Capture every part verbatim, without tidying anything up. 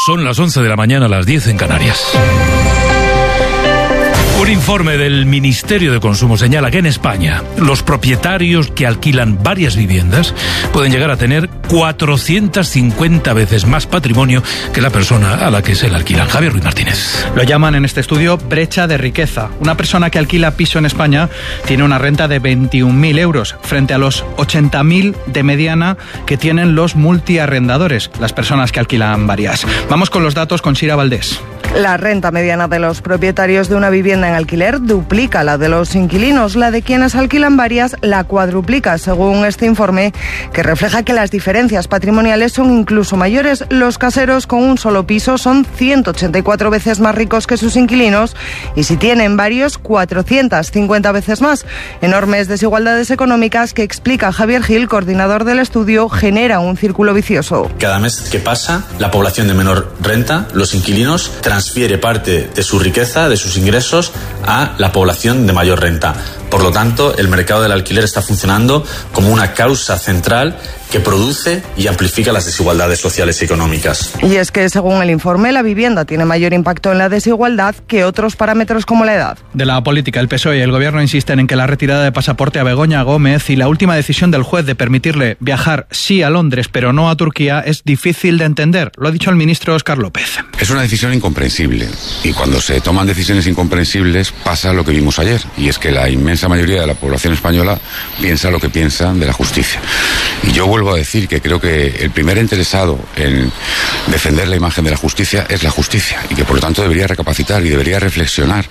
Son las once de la mañana, las diez en Canarias. Un informe del Ministerio de Consumo señala que en España los propietarios que alquilan varias viviendas pueden llegar a tener cuatrocientas cincuenta veces más patrimonio que la persona a la que se le alquilan. Javier Ruiz Martínez. Lo llaman en este estudio brecha de riqueza. Una persona que alquila piso en España tiene una renta de veintiún mil euros frente a los ochenta mil de mediana que tienen los multiarrendadores, las personas que alquilan varias. Vamos con los datos con Sira Valdés. La renta mediana de los propietarios de una vivienda en alquiler duplica la de los inquilinos. La de quienes alquilan varias la cuadruplica, según este informe, que refleja que las diferencias patrimoniales son incluso mayores. Los caseros con un solo piso son ciento ochenta y cuatro veces más ricos que sus inquilinos y si tienen varios, cuatrocientas cincuenta veces más. Enormes desigualdades económicas que, explica Javier Gil, coordinador del estudio, genera un círculo vicioso. Cada mes que pasa, la población de menor renta, los inquilinos, transfiere parte de su riqueza, de sus ingresos, a la población de mayor renta. Por lo tanto, el mercado del alquiler está funcionando como una causa central que produce y amplifica las desigualdades sociales y económicas. Y es que, según el informe, la vivienda tiene mayor impacto en la desigualdad que otros parámetros como la edad. De la política, el P S O E y el Gobierno insisten en que la retirada de pasaporte a Begoña Gómez y la última decisión del juez de permitirle viajar sí a Londres pero no a Turquía es difícil de entender. Lo ha dicho el ministro Óscar López. Es una decisión incomprensible y cuando se toman decisiones incomprensibles pasa lo que vimos ayer, y es que la inmensa mayoría de la población española piensa lo que piensa de la justicia. Y yo vuelvo a decir que creo que el primer interesado en defender la imagen de la justicia es la justicia y que por lo tanto debería recapacitar y debería reflexionar,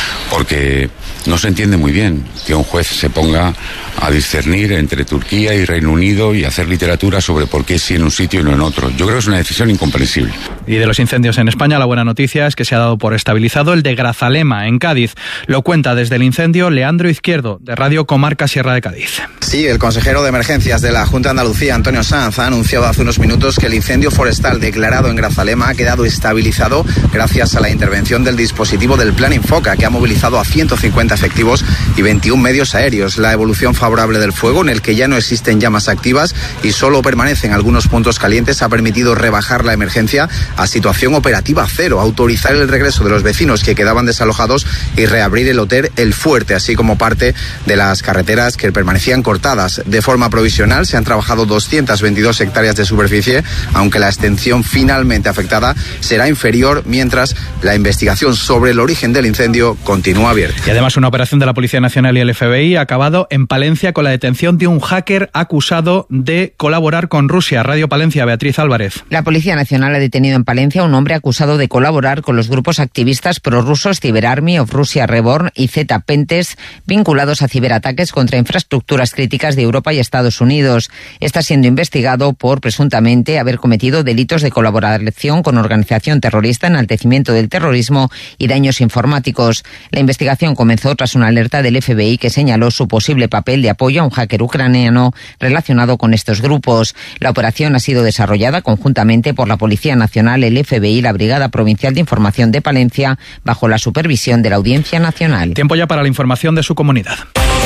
porque no se entiende muy bien que un juez se ponga a discernir entre Turquía y Reino Unido y hacer literatura sobre por qué sí en un sitio y no en otro. Yo creo que es una decisión incomprensible. Y de los incendios en España, la buena noticia es que se ha dado por estabilizado el de Grazalema, en Cádiz. Lo cuenta desde el incendio Leandro Izquierdo, de Radio Comarca Sierra de Cádiz. Sí, el consejero de Emergencias de la Junta de Andalucía, Antonio Sanz, ha anunciado hace unos minutos que el incendio forestal declarado en Grazalema ha quedado estabilizado gracias a la intervención del dispositivo del Plan Infoca, que ha movilizado a ciento cincuenta efectivos y veintiún medios aéreos. La evolución favorable del fuego, en el que ya no existen llamas activas y solo permanecen algunos puntos calientes, ha permitido rebajar la emergencia a situación operativa cero, autorizar el regreso de los vecinos que quedaban desalojados y reabrir el hotel El Fuerte, así como parte de las carreteras que permanecían cortadas. De forma provisional se han trabajado doscientas veintidós hectáreas de superficie, aunque la extensión finalmente afectada será inferior, mientras la investigación sobre el origen del incendio continúa abierta. Y además, una operación de la Policía Nacional y el F B I ha acabado en Palencia con la detención de un hacker acusado de colaborar con Rusia. Radio Palencia, Beatriz Álvarez. La Policía Nacional ha detenido en Palencia a un hombre acusado de colaborar con los grupos activistas prorrusos Cyber Army of Russia Reborn y Z-Pentes, vinculados a ciberataques contra infraestructuras críticas de Europa y Estados Unidos. Está siendo investigado por presuntamente haber cometido delitos de colaboración con organización terrorista, enaltecimiento del terrorismo y daños informáticos. La investigación comenzó tras una alerta del F B I que señaló su posible papel de apoyo a un hacker ucraniano relacionado con estos grupos. La operación ha sido desarrollada conjuntamente por la Policía Nacional, el F B I y la Brigada Provincial de Información de Palencia, bajo la supervisión de la Audiencia Nacional. Tiempo ya para la información de su comunidad.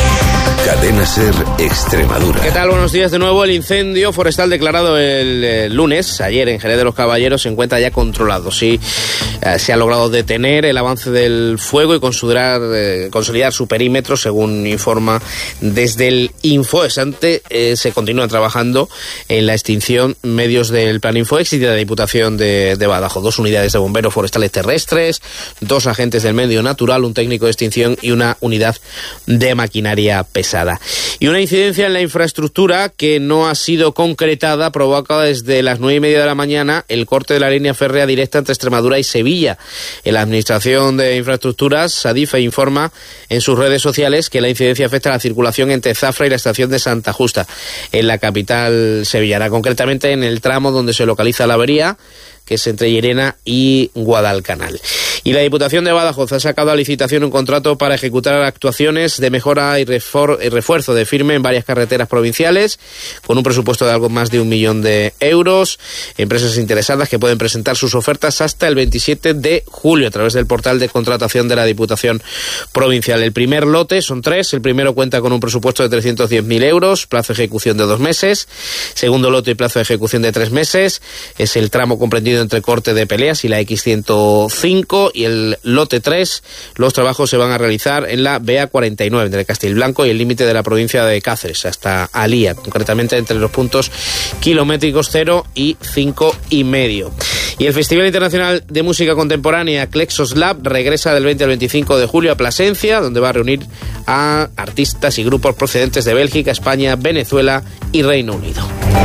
Cadena SER Extremadura. ¿Qué tal? Buenos días de nuevo. El incendio forestal declarado el, el lunes, ayer en Jerez de los Caballeros, se encuentra ya controlado. Sí, eh, se ha logrado detener el avance del fuego y consolidar, eh, consolidar su perímetro, según informa desde el Infoesante. Eh, se continúa trabajando en la extinción medios del Plan Infoex y de la Diputación de, de Badajoz. Dos unidades de bomberos forestales terrestres, dos agentes del medio natural, un técnico de extinción y una unidad de maquinaria pesada. Y una incidencia en la infraestructura que no ha sido concretada provoca desde las nueve y media de la mañana el corte de la línea férrea directa entre Extremadura y Sevilla. En la Administración de Infraestructuras, SADIFE, informa en sus redes sociales que la incidencia afecta a la circulación entre Zafra y la estación de Santa Justa, en la capital sevillana, concretamente en el tramo donde se localiza la avería, que es entre Llerena y Guadalcanal. Y la Diputación de Badajoz ha sacado a licitación un contrato para ejecutar actuaciones de mejora y, refor- y refuerzo de firme en varias carreteras provinciales, con un presupuesto de algo más de un millón de euros. Empresas interesadas que pueden presentar sus ofertas hasta el veintisiete de julio a través del portal de contratación de la Diputación Provincial. El primer lote son tres. El primero cuenta con un presupuesto de trescientos diez mil euros, plazo de ejecución de dos meses. Segundo lote y plazo de ejecución de tres meses. Es el tramo comprendido unido entre corte de peleas y la equis ciento cinco, y el lote tres, los trabajos se van a realizar en la B A cuarenta y nueve, entre Castilblanco y el límite de la provincia de Cáceres, hasta Alía, concretamente entre los puntos kilométricos cero y cinco y medio. Y el Festival Internacional de Música Contemporánea Klexos Lab regresa del veinte al veinticinco de julio a Plasencia, donde va a reunir a artistas y grupos procedentes de Bélgica, España, Venezuela y Reino Unido.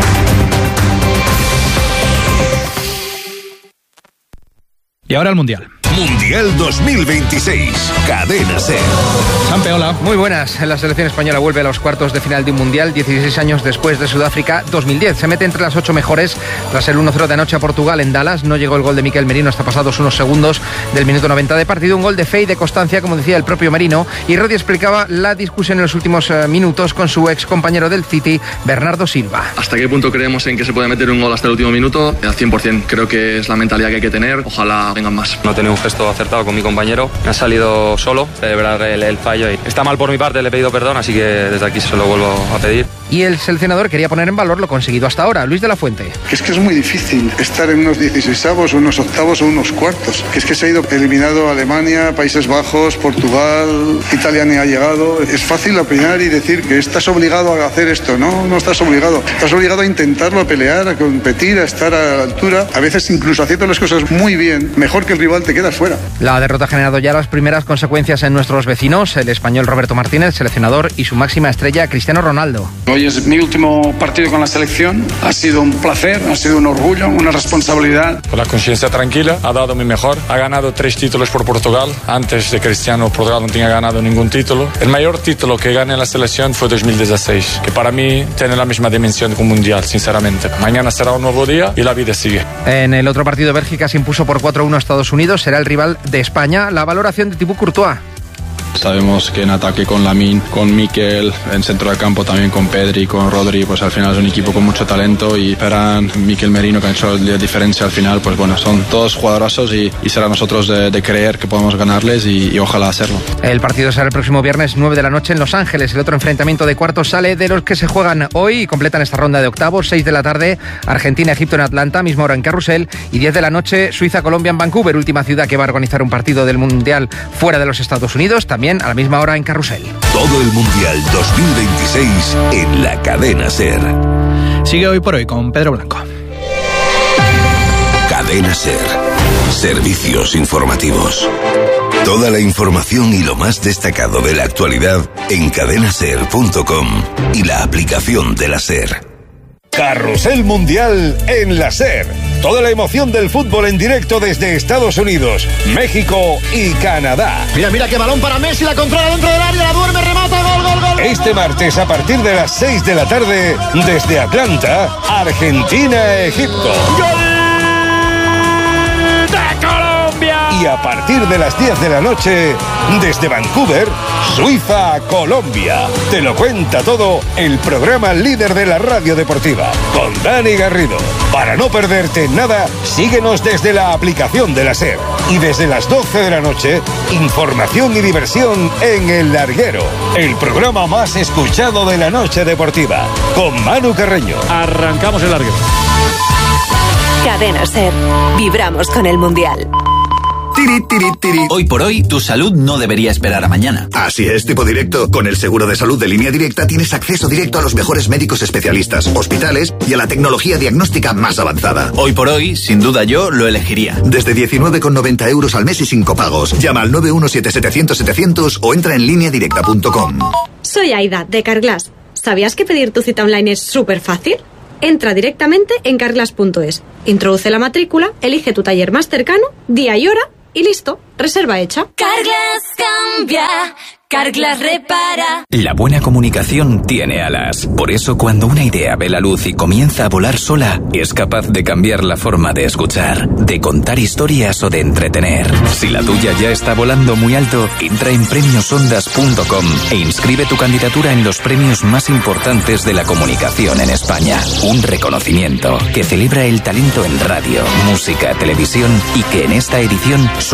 Y ahora el Mundial. Mundial dos mil veintiséis, Cadena SER. Sampe, hola. Muy buenas. La selección española vuelve a los cuartos de final de un Mundial dieciséis años después de Sudáfrica dos mil diez. Se mete entre las ocho mejores tras el uno cero de anoche a Portugal en Dallas. No llegó el gol de Mikel Merino hasta pasados unos segundos del minuto noventa de partido. Un gol de fe y de constancia, como decía el propio Merino. Y Rodi explicaba la discusión en los últimos uh, minutos con su ex compañero del City, Bernardo Silva. ¿Hasta qué punto creemos en que se puede meter un gol hasta el último minuto? Al cien por ciento. Creo que es la mentalidad que hay que tener. Ojalá vengan más. No tenía un gesto acertado con mi compañero. Me ha salido solo celebrar el, el fallo. Y está mal por mi parte, le he pedido perdón, así que desde aquí se lo vuelvo a pedir. Y el seleccionador quería poner en valor lo conseguido hasta ahora. Luis de la Fuente. Es que es muy difícil estar en unos dieciseisavos, unos octavos o unos cuartos. Que es que se ha ido eliminado Alemania, Países Bajos, Portugal, Italia ni ha llegado. Es fácil opinar y decir que estás obligado a hacer esto. No, no estás obligado. Estás obligado a intentarlo, a pelear, a competir, a estar a la altura. A veces incluso haciendo las cosas muy bien, mejor que el rival, te quedas fuera. La derrota ha generado ya las primeras consecuencias en nuestros vecinos. El español Roberto Martínez, seleccionador, y su máxima estrella, Cristiano Ronaldo. Hoy es mi último partido con la selección. Ha sido un placer, ha sido un orgullo, una responsabilidad. Con la conciencia tranquila, ha dado mi mejor. Ha ganado tres títulos por Portugal. Antes de Cristiano, Portugal no tenía ganado ningún título. El mayor título que gané en la selección fue dos mil dieciséis, que para mí tiene la misma dimensión que un mundial, sinceramente. Mañana será un nuevo día y la vida sigue. En el otro partido, Bélgica se impuso por cuatro uno a Estados Unidos. Será el rival de España. La valoración de Thibaut Courtois. Sabemos que en ataque con Lamine, con Mikel, en centro de campo también con Pedri, con Rodri, pues al final es un equipo con mucho talento, y Ferran, Mikel Merino, que han hecho la diferencia al final, pues bueno, son todos jugadorazos y, y será nosotros de, de creer que podemos ganarles y, y ojalá hacerlo. El partido será el próximo viernes nueve de la noche en Los Ángeles. El otro enfrentamiento de cuartos sale de los que se juegan hoy y completan esta ronda de octavos. seis de la tarde, Argentina-Egipto en Atlanta, misma hora en Carrusel, y diez de la noche, Suiza-Colombia en Vancouver, última ciudad que va a organizar un partido del Mundial fuera de los Estados Unidos, también a la misma hora en Carrusel. Todo el Mundial dos mil veintiséis en la Cadena SER. Sigue Hoy por Hoy con Pedro Blanco. Cadena SER. Servicios informativos. Toda la información y lo más destacado de la actualidad en cadena ser punto com y la aplicación de la SER. Carrusel Mundial en la SER. Toda la emoción del fútbol en directo desde Estados Unidos, México y Canadá. Mira, mira qué balón para Messi, la controla dentro del área, la duerme, remata, gol, gol, gol. Este martes a partir de las seis de la tarde, desde Atlanta, Argentina-Egipto. ¡Gol de Colombia! Y a partir de las diez de la noche, desde Vancouver, Suiza-Colombia. Te lo cuenta todo el programa líder de la radio deportiva, con Dani Garrido. Para no perderte nada, síguenos desde la aplicación de la SER. Y desde las doce de la noche, información y diversión en El Larguero, el programa más escuchado de la noche deportiva, con Manu Carreño. Arrancamos El Larguero. Cadena SER. Vibramos con el Mundial. Tiri, tiri, tiri. Hoy por hoy, tu salud no debería esperar a mañana. Así es, tipo directo. Con el seguro de salud de Línea Directa tienes acceso directo a los mejores médicos especialistas, hospitales y a la tecnología diagnóstica más avanzada. Hoy por hoy, sin duda yo lo elegiría. Desde diecinueve con noventa euros al mes y sin copagos. Llama al nueve uno siete setecientos setecientos o entra en línea directa punto com. Soy Aida, de Carglass. ¿Sabías que pedir tu cita online es súper fácil? Entra directamente en carglass punto es, introduce la matrícula, elige tu taller más cercano, día y hora, y listo, reserva hecha. Carglass cambia, Carglass repara. La buena comunicación tiene alas. Por eso cuando una idea ve la luz y comienza a volar sola, es capaz de cambiar la forma de escuchar, de contar historias o de entretener. Si la tuya ya está volando muy alto, entra en premios ondas punto com e inscribe tu candidatura en los premios más importantes de la comunicación en España. Un reconocimiento que celebra el talento en radio, música, televisión y que en esta edición suma nuevas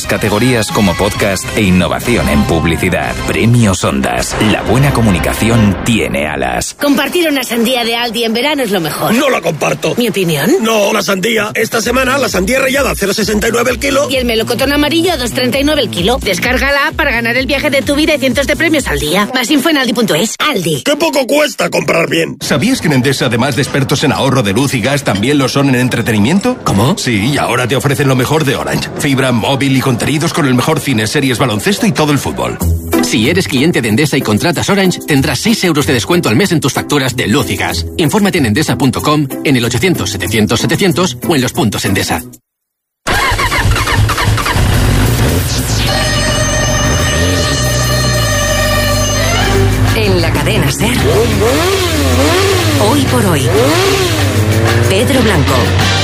nuevas categorías como podcast e innovación en publicidad. Premios Ondas. La buena comunicación tiene alas. Compartir una sandía de Aldi en verano es lo mejor. No la comparto. ¿Mi opinión? No, la sandía. Esta semana la sandía rallada a cero coma sesenta y nueve el kilo. Y el melocotón amarillo a dos coma treinta y nueve el kilo. Descarga la app para ganar el viaje de tu vida y cientos de premios al día. Más info en aldi punto es. Aldi. ¡Qué poco cuesta comprar bien! ¿Sabías que en Endesa, además de expertos en ahorro de luz y gas, también lo son en entretenimiento? ¿Cómo? Sí, y ahora te ofrecen lo mejor de Orange. Fibra, móvil y contenidos con el mejor cine, series, baloncesto y todo el fútbol. Si eres cliente de Endesa y contratas Orange, tendrás seis euros de descuento al mes en tus facturas de luz y gas. Infórmate en endesa punto com, en el ochocientos setecientos setecientos o en los puntos Endesa. En la cadena SER. Hoy por hoy. Pedro Blanco.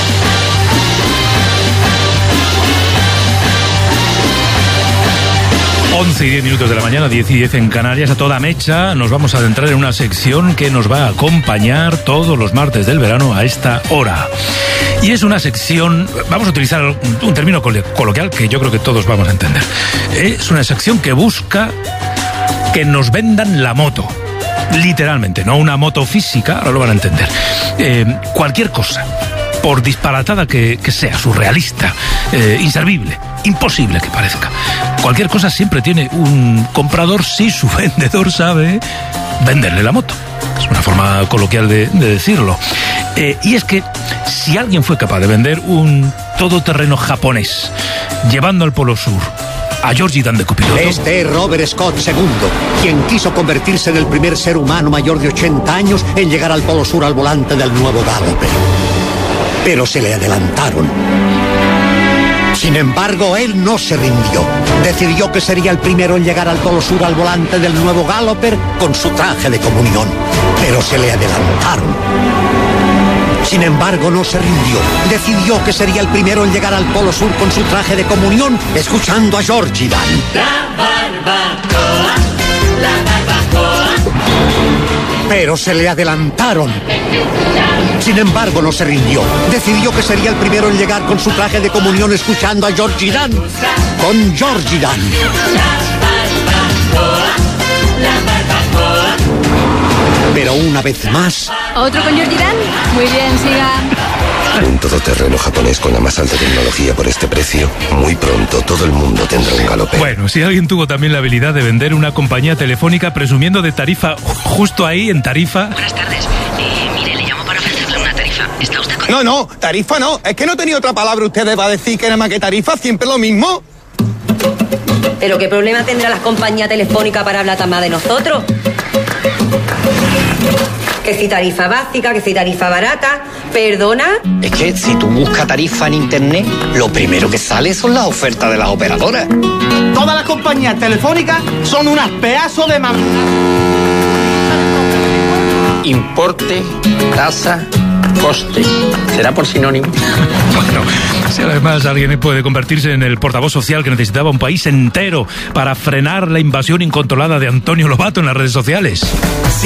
once y diez minutos de la mañana, diez y diez en Canarias, a toda mecha. Nos vamos a adentrar en una sección que nos va a acompañar todos los martes del verano a esta hora. Y es una sección, vamos a utilizar un término coloquial que yo creo que todos vamos a entender. Es una sección que busca que nos vendan la moto. Literalmente, no una moto física, ahora lo van a entender. Eh, cualquier cosa, por disparatada que, que sea, surrealista, eh, inservible, imposible que parezca. Cualquier cosa siempre tiene un comprador si su vendedor sabe venderle la moto. Es una forma coloquial de, de decirlo. Eh, y es que si alguien fue capaz de vender un todoterreno japonés llevando al Polo Sur a Georgie Dan de copiloto. Este es Robert Scott segundo, quien quiso convertirse en el primer ser humano mayor de ochenta años en llegar al Polo Sur al volante del nuevo Galloper. Pero se le adelantaron. Sin embargo, él no se rindió. Decidió que sería el primero en llegar al Polo Sur al volante del nuevo Galloper con su traje de comunión. Pero se le adelantaron. Sin embargo, no se rindió. Decidió que sería el primero en llegar al Polo Sur con su traje de comunión, escuchando a Georgie Dan. La barbacoa, la barbacoa. Pero se le adelantaron. Sin embargo, no se rindió. Decidió que sería el primero en llegar con su traje de comunión, escuchando a Georgie Dan. Con Georgie Dan. Pero una vez más... ¿Otro con Georgie Dan? Muy bien, siga. Un todoterreno japonés con la más alta tecnología por este precio. Muy pronto todo el mundo tendrá un Galloper. Bueno, si alguien tuvo también la habilidad de vender una compañía telefónica presumiendo de tarifa justo ahí, en tarifa... Buenas tardes. Eh, mire, le llamo para ofrecerle una tarifa. ¿Está usted con...? No, no, tarifa no. Es que no tenía otra palabra ustedes para decir que nada más que tarifa, siempre lo mismo. ¿Pero qué problema tendrá la compañía telefónica para hablar tan más de nosotros? Que si tarifa básica, que si tarifa barata, ¿perdona? Es que si tú buscas tarifa en internet, lo primero que sale son las ofertas de las operadoras. Todas las compañías telefónicas son unas pedazos de man... Importe, tasa, coste. ¿Será por sinónimo? Bueno, si además alguien puede convertirse en el portavoz social que necesitaba un país entero para frenar la invasión incontrolada de Antonio Lobato en las redes sociales. Si